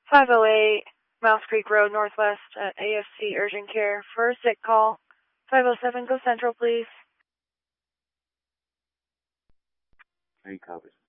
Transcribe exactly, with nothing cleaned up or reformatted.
five oh eight Mouse Creek Road Northwest at A F C Urgent Care for a sick call. five oh seven, go Central, please. Any copies?